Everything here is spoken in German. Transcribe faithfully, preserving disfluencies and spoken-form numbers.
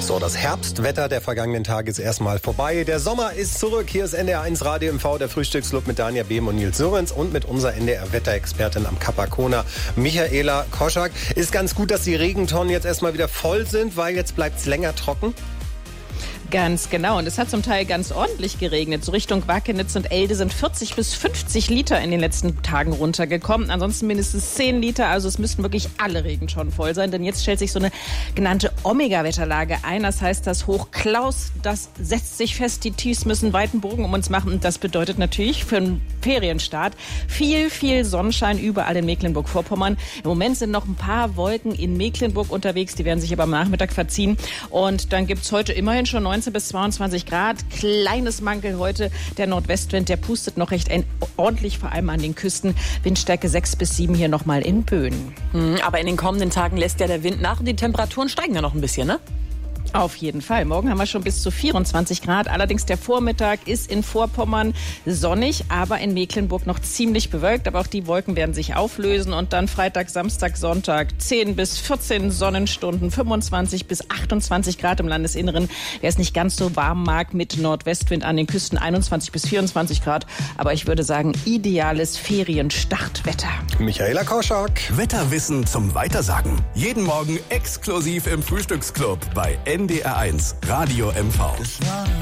So, das Herbstwetter der vergangenen Tage ist erstmal vorbei. Der Sommer ist zurück. Hier ist N D R eins Radio M V, der Frühstücksclub mit Dania Behm und Nils Sörens und mit unserer N D R-Wetterexpertin am Kapakona, Michaela Koschak. Ist ganz gut, dass die Regentonnen jetzt erstmal wieder voll sind, weil jetzt bleibt es länger trocken. Ganz genau. Und es hat zum Teil ganz ordentlich geregnet. So Richtung Wakenitz und Elde sind vierzig bis fünfzig Liter in den letzten Tagen runtergekommen. Ansonsten mindestens zehn Liter. Also es müssten wirklich alle Regentonnen voll sein. Denn jetzt stellt sich so eine genannte Omega-Wetterlage ein. Das heißt, das Hoch Klaus, das setzt sich fest. Die Tiefs müssen weiten Bogen um uns machen. Und das bedeutet natürlich für einen Ferienstart viel, viel Sonnenschein überall in Mecklenburg-Vorpommern. Im Moment sind noch ein paar Wolken in Mecklenburg unterwegs. Die werden sich aber am Nachmittag verziehen. Und dann gibt's heute immerhin schon neunzehn bis zweiundzwanzig Grad. Kleines Mankel heute. Der Nordwestwind, der pustet noch recht ordentlich, vor allem an den Küsten. Windstärke sechs bis sieben hier nochmal in Böen. Aber in den kommenden Tagen lässt ja der Wind nach und die Temperaturen steigen ja noch ein bisschen, ne? Auf jeden Fall. Morgen haben wir schon bis zu vierundzwanzig Grad. Allerdings der Vormittag ist in Vorpommern sonnig, aber in Mecklenburg noch ziemlich bewölkt. Aber auch die Wolken werden sich auflösen. Und dann Freitag, Samstag, Sonntag zehn bis vierzehn Sonnenstunden, fünfundzwanzig bis achtundzwanzig Grad im Landesinneren. Wer es nicht ganz so warm mag, mit Nordwestwind an den Küsten einundzwanzig bis vierundzwanzig Grad. Aber ich würde sagen, ideales Ferienstartwetter. Michaela Koschak. Wetterwissen zum Weitersagen. Jeden Morgen exklusiv im Frühstücksclub bei N D R eins Radio M V.